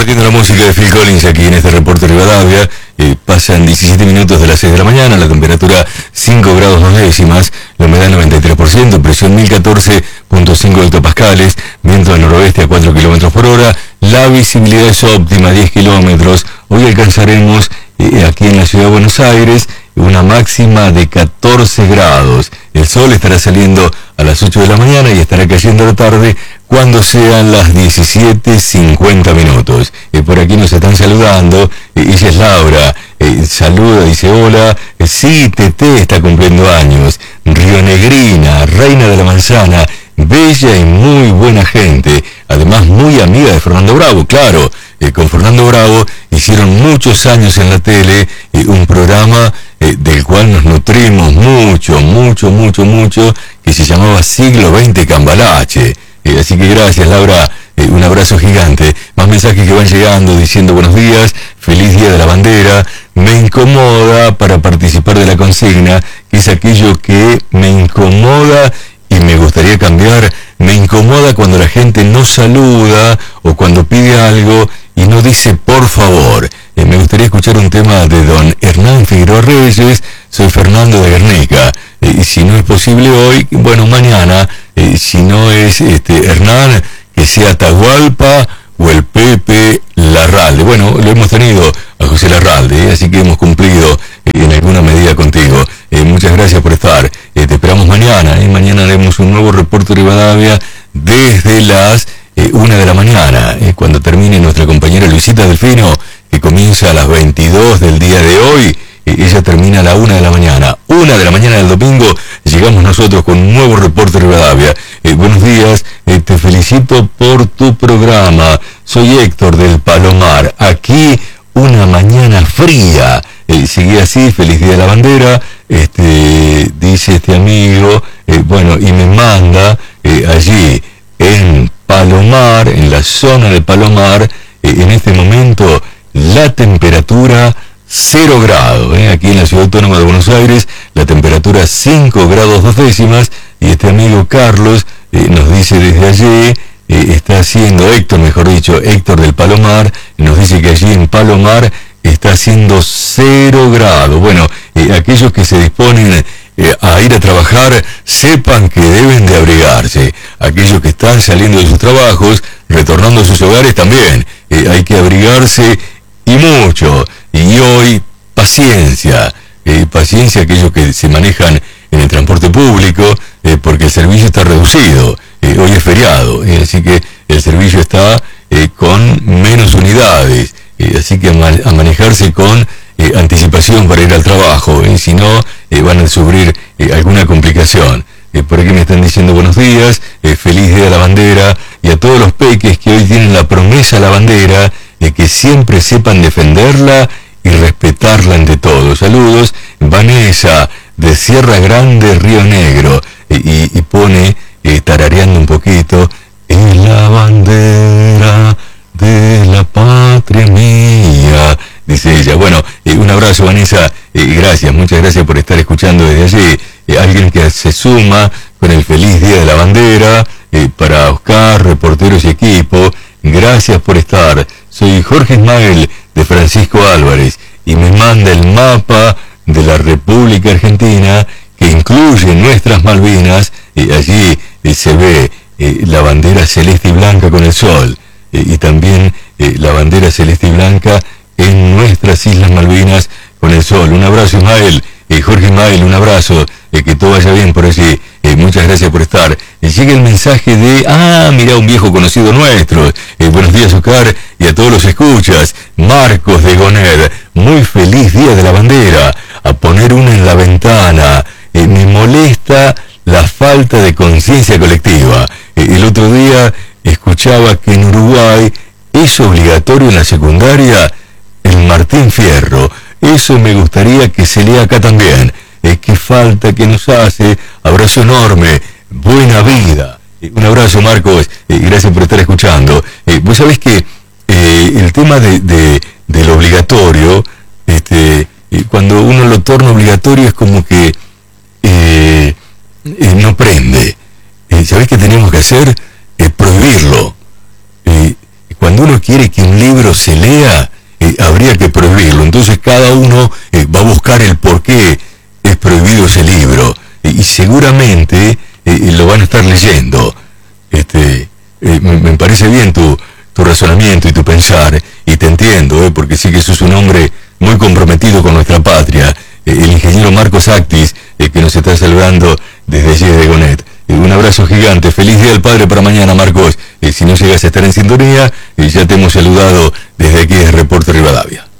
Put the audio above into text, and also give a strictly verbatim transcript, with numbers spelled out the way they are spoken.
compartiendo la música de Phil Collins aquí en este reporte Rivadavia. Eh, pasan diecisiete minutos de las seis de la mañana, la temperatura cinco grados dos décimas, la humedad noventa y tres por ciento, presión mil catorce punto cinco hectopascales, viento al noroeste a cuatro kilómetros por hora, la visibilidad es óptima, diez kilómetros. Hoy alcanzaremos eh, aquí en la ciudad de Buenos Aires una máxima de catorce grados. El sol estará saliendo a las ocho de la mañana y estará cayendo a la tarde cuando sean las diecisiete cincuenta minutos. Eh, por aquí nos están saludando. Eh, ella es Laura. Eh, saluda, dice hola. Eh, sí, Tete está cumpliendo años. Rionegrina, reina de la manzana, bella y muy buena gente. Además, muy amiga de Fernando Bravo, claro. Eh, con Fernando Bravo hicieron muchos años en la tele eh, un programa eh, del cual nos nutrimos mucho, mucho, mucho, mucho, que se llamaba Siglo veinte Cambalache. Eh, así que gracias, Laura, eh, un abrazo gigante. Más mensajes que van llegando diciendo buenos días, feliz día de la bandera. Me incomoda para participar de la consigna, que es aquello que me incomoda y me gustaría cambiar. Me incomoda cuando la gente no saluda o cuando pide algo y no dice por favor. Eh, me gustaría escuchar un tema de don Hernán Figueroa Reyes. Soy Fernando de Guernica. Eh, y si no es posible hoy, bueno, mañana. Eh, si no es este Hernán, que sea Atahualpa o el Pepe Larralde. Bueno, lo hemos tenido a José Larralde, ¿eh? Así que hemos cumplido eh, en alguna medida contigo. Eh, muchas gracias por estar. Eh, te esperamos mañana. ¿eh? Mañana haremos un nuevo reporte Rivadavia desde las eh, una de la mañana, eh, cuando termine nuestra compañera Luisita Delfino, que comienza a las veintidós del día de hoy. Eh, ella termina a la una de la mañana. Una de la mañana del domingo llegamos nosotros con un nuevo reporte Rivadavia. Eh, buenos días, eh, te felicito por tu programa. Soy Héctor del Palomar. Aquí una mañana fría. Eh, sigue así, feliz día de la bandera. Este, dice este amigo, eh, bueno, y me manda eh, allí en Palomar, en la zona de Palomar, eh, en este momento la temperatura cero grados, ¿eh? Aquí en la Ciudad Autónoma de Buenos Aires, la temperatura cinco grados dos décimas, y este amigo Carlos eh, nos dice desde allí, eh, está haciendo, Héctor mejor dicho, Héctor del Palomar, nos dice que allí en Palomar está haciendo cero grados. Bueno, eh, aquellos que se disponen eh, a ir a trabajar, sepan que deben de abrigarse. Aquellos que están saliendo de sus trabajos, retornando a sus hogares también, eh, hay que abrigarse y mucho. Y hoy, paciencia, eh, paciencia aquellos que se manejan en el transporte público, eh, porque el servicio está reducido. Eh, hoy es feriado, eh, así que el servicio está eh, con menos unidades. Eh, así que a, man- a manejarse con eh, anticipación para ir al trabajo, eh, si no eh, van a sufrir eh, alguna complicación. Eh, por aquí me están diciendo buenos días, eh, feliz día de la bandera, y a todos los peques que hoy tienen la promesa a la bandera, eh, que siempre sepan defenderla y respetarla ante todo. Saludos, Vanessa de Sierra Grande, Río Negro, eh, y, y pone, eh, tarareando un poquito, es la bandera de la patria mía, dice ella. Bueno, eh, un abrazo, Vanessa, eh, gracias, muchas gracias por estar escuchando desde allí. Eh, alguien que se suma con el feliz día de la bandera, eh, para Oscar, reporteros y equipo, gracias por estar. Soy Jorge Ismael de Francisco Álvarez y me manda el mapa de la República Argentina que incluye nuestras Malvinas, y allí eh, se ve eh, la bandera celeste y blanca con el sol. Eh, y también eh, la bandera celeste y blanca en nuestras Islas Malvinas con el sol. Un abrazo, Ismael, eh, Jorge Ismael, un abrazo, eh, que todo vaya bien por allí. Eh, muchas gracias por estar. Eh, llega el mensaje de, ah, mira, un viejo conocido nuestro. Eh, buenos días, Oscar, y a todos los escuchas. Marcos de Goned, muy feliz día de la bandera. A poner una en la ventana. Eh, me molesta la falta de conciencia colectiva. Eh, el otro día escuchaba que en Uruguay es obligatorio en la secundaria el Martín Fierro. Eso me gustaría que se lea acá también. Eh, qué falta que nos hace. Abrazo enorme. Buena vida. Eh, un abrazo, Marcos. Eh, gracias por estar escuchando. Eh, vos sabés que eh, el tema de, de, del obligatorio, este, eh, cuando uno lo torna obligatorio es como que eh, eh, no prende. Eh, ¿Sabés qué tenemos que hacer? Eh, prohibirlo. Eh, cuando uno quiere que un libro se lea, eh, habría que prohibirlo. Entonces cada uno eh, va a buscar el por qué es prohibido ese libro. Eh, y seguramente eh, lo van a estar leyendo. Este, eh, me, me parece bien tu, tu razonamiento y tu pensar, y te entiendo, eh, porque sí que sos un hombre muy comprometido con nuestra patria. Eh, el ingeniero Marcos Actis, eh, que nos está saludando desde allí de Gonet. Eh, un abrazo gigante, feliz Día del Padre para mañana, Marcos. Eh, si no llegas a estar en sintonía, eh, ya te hemos saludado desde aquí de Reporte Rivadavia.